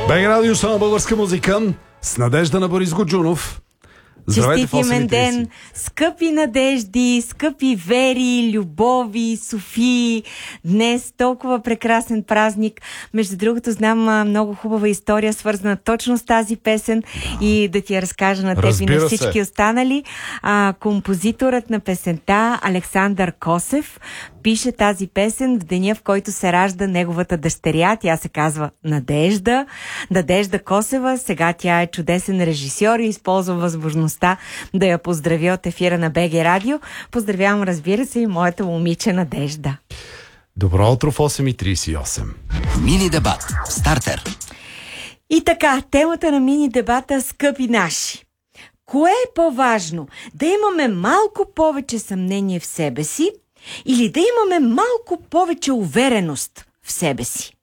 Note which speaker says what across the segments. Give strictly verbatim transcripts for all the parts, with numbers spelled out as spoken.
Speaker 1: БГ Радио, само българска музика с Надежда на Борис Годжунов.
Speaker 2: Честит имен ден, скъпи надежди, скъпи вери, любови, Софии. Днес толкова прекрасен празник. Между другото, знам много хубава история, свързана точно с тази песен, да. И да ти я разкажа на теб
Speaker 1: Разбира
Speaker 2: и на всички
Speaker 1: се.
Speaker 2: останали. А, композиторът на песента Александър Косев пише тази песен в деня, в който се ражда неговата дъщеря. Тя се казва Надежда. Надежда Косева. Сега тя е чудесен режисьор и използва възможността да я поздравя от ефира на БГ Радио. Поздравявам, разбира се, и моята момиче Надежда.
Speaker 1: Добро утро в осем и тридесет и осем.
Speaker 3: Мини дебат. Стартер.
Speaker 2: И така, темата на мини дебата, скъпи наши. Кое е по-важно? Да имаме малко повече съмнение в себе си или да имаме малко повече увереност в себе си?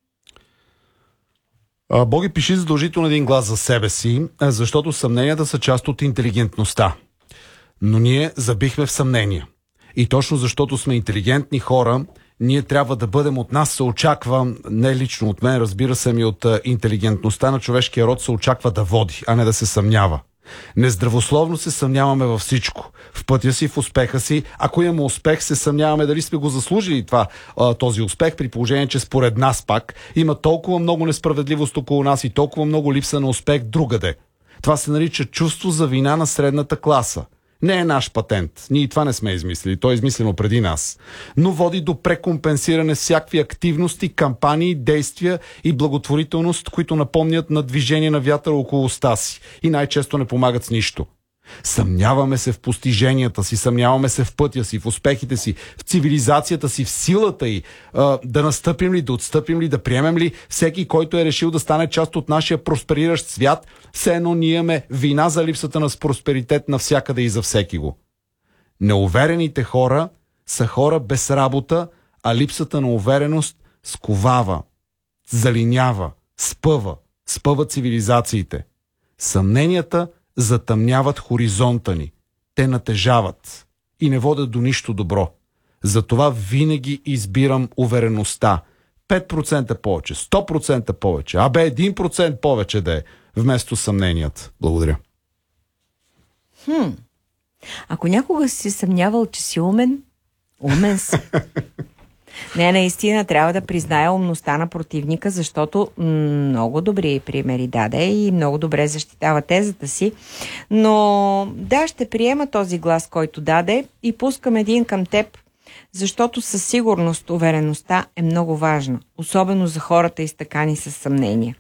Speaker 1: А, Боги, пиши задължително един глас за себе си, защото съмненията са част от интелигентността. Но ние забихме в съмнения. И точно защото сме интелигентни хора, ние трябва да бъдем, от нас се очаква, не лично от мен, разбира се, ми от интелигентността на човешкия род се очаква да води, а не да се съмнява. Нездравословно се съмняваме във всичко. В пътя си, в успеха си. Ако имаме успех, се съмняваме дали сме го заслужили това, този успех, при положение, че според нас пак има толкова много несправедливост около нас и толкова много липса на успех другаде. Това се нарича чувство за вина на средната класа. Не е наш патент. Ние и това не сме измислили. То е измислено преди нас. Но води до прекомпенсиране с всякакви активности, кампании, действия и благотворителност, които напомнят на движение на вятъра около уста си и най-често не помагат с нищо. Съмняваме се в постиженията си, съмняваме се в пътя си, в успехите си, в цивилизацията си, в силата й, да настъпим ли, да отстъпим ли, да приемем ли всеки, който е решил да стане част от нашия проспериращ свят, все едно ние имаме вина за липсата на просперитет навсякъде и за всеки го. Неуверените хора са хора без работа, а липсата на увереност сковава, залинява, спъва, спъва цивилизациите. Съмненията затъмняват хоризонта ни. Те натежават и не водят до нищо добро. Затова винаги избирам увереността. пет процента повече, сто процента повече, абе един процент повече да е, вместо съмненията. Благодаря.
Speaker 2: Хм. Ако някога си се съмнявал, че си умен, умен си. Не, наистина трябва да призная умността на противника, защото много добри примери даде и много добре защитава тезата си. Но да, ще приема този глас, който даде и пускам един към теб, защото със сигурност увереността е много важна, особено за хората изтъкани със съмнения.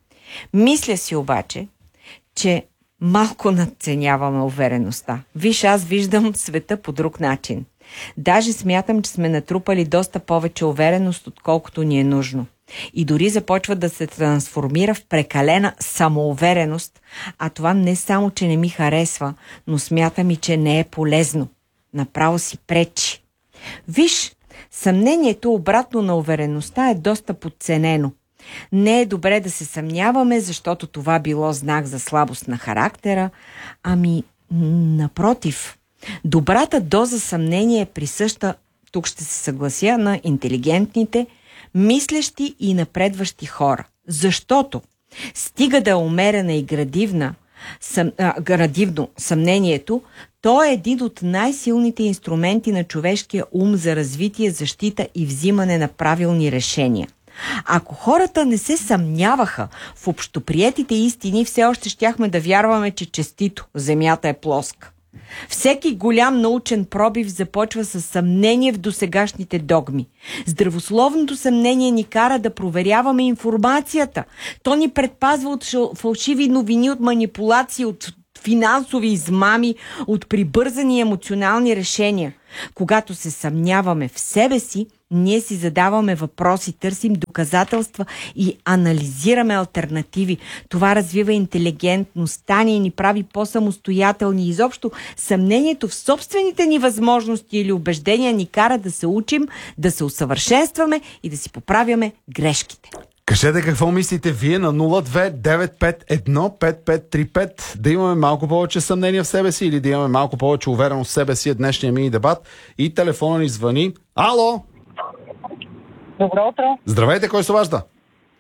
Speaker 2: Мисля си обаче, че малко надценяваме увереността. Виж, аз виждам света по друг начин. Даже смятам, че сме натрупали доста повече увереност, отколкото ни е нужно. И дори започва да се трансформира в прекалена самоувереност, а това не само, че не ми харесва, но смятам и, че не е полезно. Направо си пречи. Виж, съмнението обратно на увереността е доста подценено. Не е добре да се съмняваме, защото това било знак за слабост на характера, ами напротив. Добрата доза съмнение е присъща, тук ще се съглася, на интелигентните, мислещи и напредващи хора. Защото стига да е умерена и градивна, съм, а, градивно съмнението, то е един от най-силните инструменти на човешкия ум за развитие, защита и взимане на правилни решения. Ако хората не се съмняваха в общоприетите истини, все още щяхме да вярваме, че честито земята е плоска. Всеки голям научен пробив започва с съмнение в досегашните догми. Здравословното съмнение ни кара да проверяваме информацията. То ни предпазва от фалшиви новини, от манипулации, от финансови измами, от прибързани емоционални решения. Когато се съмняваме в себе си, ние си задаваме въпроси, търсим доказателства и анализираме алтернативи. Това развива интелигентността ни и ни прави по-самостоятелни. Изобщо съмнението в собствените ни възможности или убеждения ни кара да се учим, да се усъвършенстваме и да си поправяме грешките.
Speaker 1: Кажете какво мислите вие на нула две девет пет едно пет пет три пет. Да имаме малко повече съмнение в себе си или да имаме малко повече увереност в себе си е днешния мини дебат. И телефона ни звъни. Ало!
Speaker 4: Добро утро.
Speaker 1: Здравейте, кой се обажда?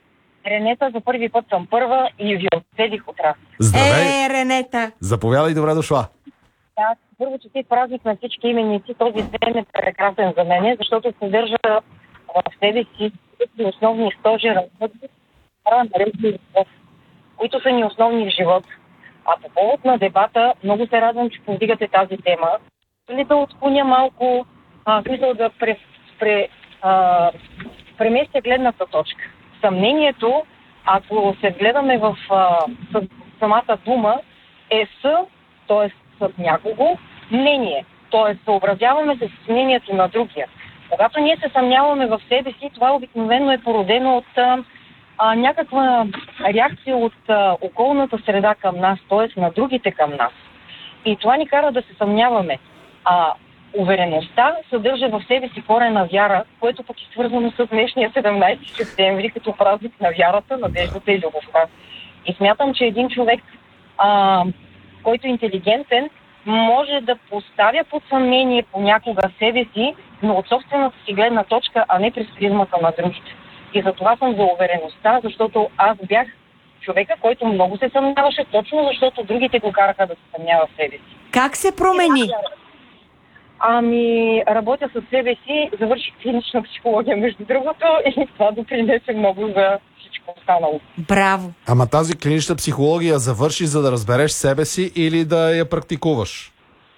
Speaker 4: Ренета, за първи път съм първа и ви отседих от раз.
Speaker 1: Здравей!
Speaker 2: Е, Ренета!
Speaker 1: Заповядай, добре дошла.
Speaker 4: Да, първо честит празник на всички именици. Този ден е прекрасен за мен, защото съдържа в себе си основни стожера, които са ни основни в живота. А по повод на дебата, много се радвам, че повдигате тази тема. Или да отклоня малко, а, смисъл да пре, пре, а, преместя гледната точка. Съмнението, ако се гледаме в а, самата дума, е с, т.е. с някого, мнение. Т.е. съобразяваме се с мнението на другия. Когато ние се съмняваме в себе си, това обикновено е породено от а, а, някаква реакция от а, околната среда към нас, т.е. на другите към нас. И това ни кара да се съмняваме. А увереността съдържа в себе си корена вяра, което пък е свързано с днешния седемнайсети септември като празник на вярата, надеждата и любовта. И смятам, че един човек, а, който е интелигентен, може да поставя под съмнение понякога себе си, но от собствената си гледна точка, а не през призмата на другите. И за това съм за увереността, защото аз бях човека, който много се съмняваше, точно защото другите го караха да се съмнява в себе си.
Speaker 2: Как се промени?
Speaker 4: Ами, работя със себе си, завърших клинична психология, между другото, и това допринесе много за всичко останало.
Speaker 2: Браво!
Speaker 1: Ама тази клинична психология завърши, за да разбереш себе си или да я практикуваш?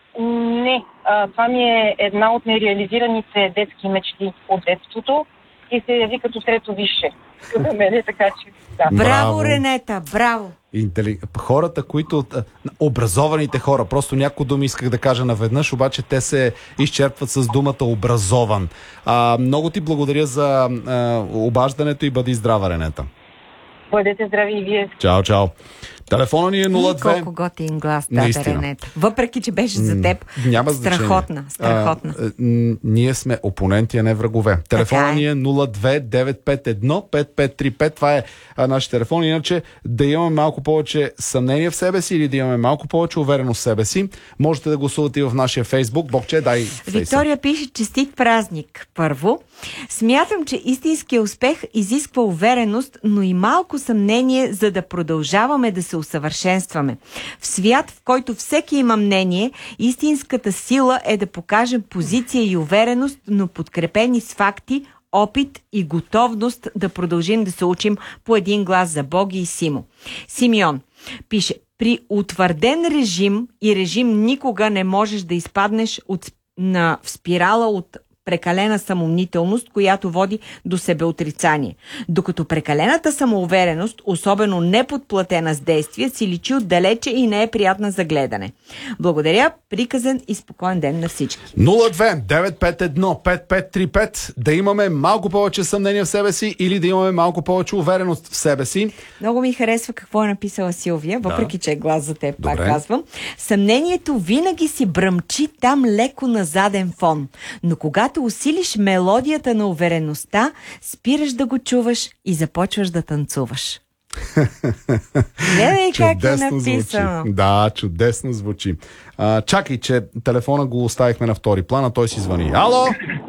Speaker 4: Не, а, това ми е една от нереализираните детски мечти от детството и се яви като трето висше. За мен, така че да.
Speaker 2: Браво,
Speaker 1: Браво.
Speaker 2: Ренета, браво!
Speaker 1: Интели... Хората, които... Образованите хора, просто някои думи исках да кажа наведнъж, обаче те се изчерпват с думата образован. А, много ти благодаря за а, обаждането и бъди здрава, Ренета.
Speaker 4: Бъдете здрави и вие.
Speaker 1: Чао, чао. Телефона ни е нула две.
Speaker 2: И колко готин глас, да, Ренета. Въпреки, че беше за теб.
Speaker 1: Няма значение.
Speaker 2: Страхотна, страхотна.
Speaker 1: А, н- ние сме опоненти, а не врагове. Телефона
Speaker 2: е.
Speaker 1: ни е нула две девет пет едно пет пет три пет. Това е а, нашия телефон. Иначе да имаме малко повече съмнение в себе си или да имаме малко повече увереност в себе си, можете да гласувате и в нашия Фейсбук. Богче, дай фейса.
Speaker 2: Виктория пише: честит празник. Първо, смятам, че истинският успех изисква увереност, но и малко съмнение, за да продължаваме да се усъвършенстваме. В свят, в който всеки има мнение, истинската сила е да покажем позиция и увереност, но подкрепени с факти, опит и готовност да продължим да се учим по един глас за Боги и Симо. Симеон пише: при утвърден режим и режим никога не можеш да изпаднеш от, на, в спирала от прекалена самомнителност, която води до себеотрицание. Докато прекалената самоувереност, особено неподплатена с действия, си личи отдалече и не е приятна за гледане. Благодаря, приказен и спокоен ден на всички.
Speaker 1: нула две девет пет едно пет пет три пет. Да имаме малко повече съмнение в себе си или да имаме малко повече увереност в себе си.
Speaker 2: Много ми харесва какво е написала Силвия, въпреки че е глас за теб,
Speaker 1: Добре.
Speaker 2: пак казвам. Съмнението винаги си бръмчи там леко на заден фон, но когато усилиш мелодията на увереността, спираш да го чуваш и започваш да танцуваш. Гледай как е написано.
Speaker 1: Звучи. Да, чудесно звучи. А, чакай, че телефона го оставихме на втори план, а той си звъни. Ало!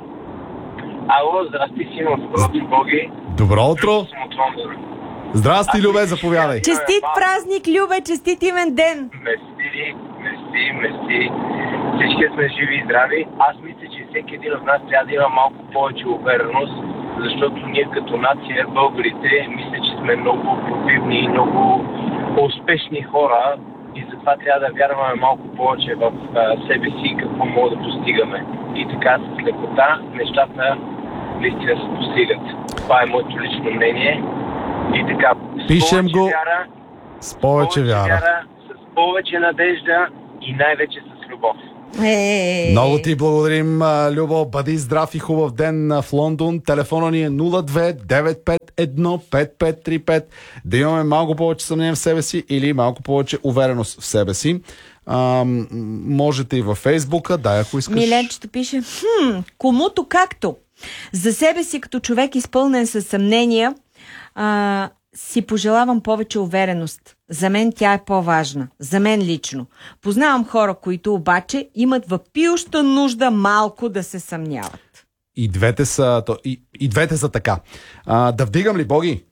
Speaker 5: Ало, здрасти, Симон, здрасти, Боги.
Speaker 1: Добро утро! Здрасти, Любе, заповядай.
Speaker 2: Честит празник, Любе, честит имен ден!
Speaker 5: Мести, мести, мести. Всички сме живи и здрави. Аз мисля, че всеки един от нас трябва да има малко повече увереност, защото ние като нация, българите, мисля, че сме много противни и много успешни хора и затова трябва да вярваме малко повече в а, себе си и какво мога да постигаме. И така с лекота нещата наистина се постигат. Това е моето лично мнение. И така, с
Speaker 1: Пишем
Speaker 5: повече
Speaker 1: го
Speaker 5: вяра,
Speaker 1: с повече вяра.
Speaker 5: с повече надежда и най-вече с любов.
Speaker 2: Е-е-е.
Speaker 1: Много ти благодарим, а, Любо. Бъди здрав и хубав ден а, в Лондон. Телефона ни е нула две девет пет едно пет пет три пет. Да имаме малко повече съмнение в себе си или малко повече увереност в себе си. А, м- можете и във Фейсбука. Дай, ако искаш.
Speaker 2: Миленчето пише: хм, комуто както. За себе си като човек изпълнен със съмнения, а, си пожелавам повече увереност. За мен тя е по-важна. За мен лично. Познавам хора, които обаче имат въпиюща нужда малко да се съмняват.
Speaker 1: И двете са, то, и, и двете са така. А, да вдигам ли, Боги?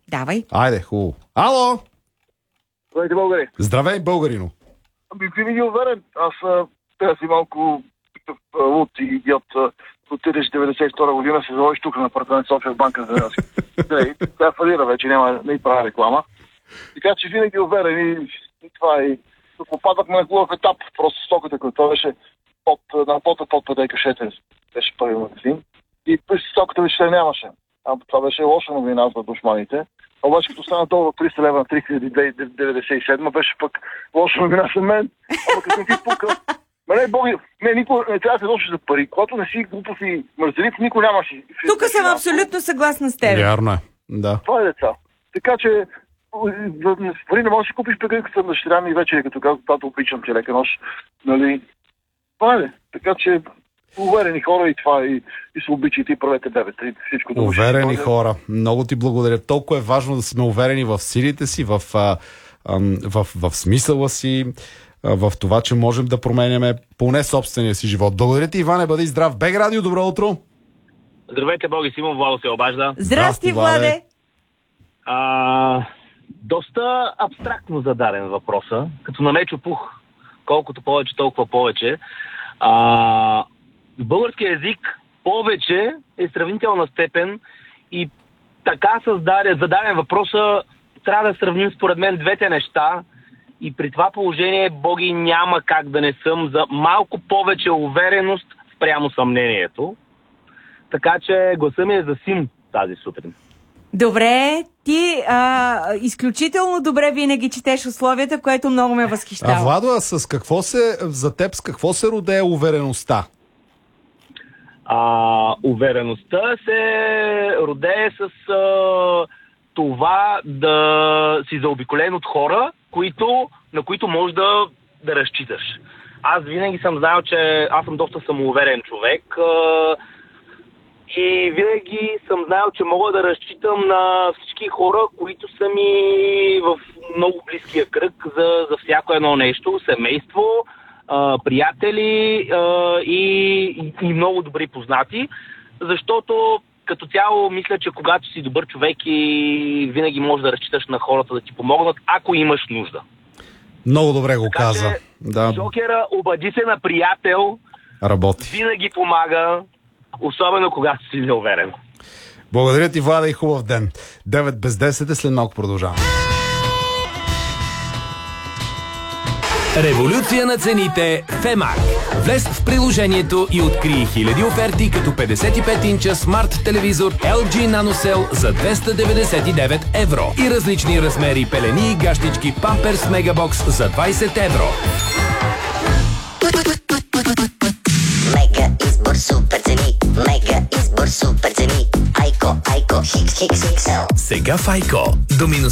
Speaker 2: Давай.
Speaker 1: Айде, хубаво. Ало!
Speaker 6: Здравейте, българи.
Speaker 1: Здравей, българино.
Speaker 6: Ами винаги уверен. Аз а, трябва си малко а, луд и идиот. Отидеш деветдесет и втора година, се заложиш тук на апартамент София в банка за нас. Тя фалира вече, няма да и правя реклама. Така че винаги уверен и, и това и попадахме на хубав етап. Просто стоката, като беше под, на пота под пътека Шетер. Беше първи магазин. И стоката вече нямаше. А това беше лоша новина за душманите. Обаче като стана долу триста лева на три хиляди деветдесет и седма, беше пък лоша новина за мен. Ама като ти пука, не, боги, не, никой не трябва да се дошли за пари. Когато не си глупав и мързелив, никой нямаше.
Speaker 2: Тук съм абсолютно съгласна с теб.
Speaker 1: Вярно е, да.
Speaker 6: Това е деца. Така че с пари не можеш да си купиш пекарката на дъщеря ми вече, като казвам, тато обичам ти лека нощ. Нали? Това е. Така че уверени хора и това и, и се обичайте и правете бебе. Всичко да
Speaker 1: уверени хора. Много ти благодаря. Толкова е важно да сме уверени в силите си, в, в, в, в смисъла си, в това, че можем да променяме поне собствения си живот. Благодаря ти, Иване, бъди здрав. Бег Радио, добро утро!
Speaker 7: Здравейте, Боги, Симон, Владо се обажда.
Speaker 2: Здрасти, Владе!
Speaker 7: А, доста абстрактно зададен въпроса. Като на мечо пух, колкото повече, толкова повече. А, в българския език повече е сравнителна степен и така създаде, зададен въпроса, трябва да сравним според мен двете неща. И при това положение, Боги, няма как да не съм за малко повече увереност спрямо съмнението. Така че гласа ми е за Сим тази сутрин.
Speaker 2: Добре, ти а, изключително добре винаги четеш условията, което много ме възхищава.
Speaker 1: А Владо, а с какво се, за теб с какво се родее увереността?
Speaker 7: А, увереността се родее с а, това да си заобиколен от хора, които, на които можеш да, да разчиташ. Аз винаги съм знал, че аз съм доста самоуверен човек а, и винаги съм знал, че мога да разчитам на всички хора, които са ми в много близкия кръг за, за всяко едно нещо, семейство, а, приятели а, и, и много добри познати, защото като цяло мисля, че когато си добър човек и винаги можеш да разчиташ на хората да ти помогнат, ако имаш нужда.
Speaker 1: Много добре го
Speaker 7: така,
Speaker 1: каза. Да.
Speaker 7: Жокера, обади се на приятел,
Speaker 1: работи.
Speaker 7: Винаги помага, особено когато си неуверен.
Speaker 1: Благодаря ти, Влада, и хубав ден. девет без десет, след малко продължаваме.
Speaker 3: Революция на цените в Емак. Влез в приложението и открий хиляди оферти като петдесет и пет инча смарт телевизор Ел Джи NanoCell за двеста деветдесет и девет евро и различни размери пелени и гащички Pampers Мегабокс за двайсет евро.
Speaker 8: Мега избор супер цени, мега избор супер цени. Айко, айко, хикс, хикс, икс ел.
Speaker 3: Сега в Айко до минус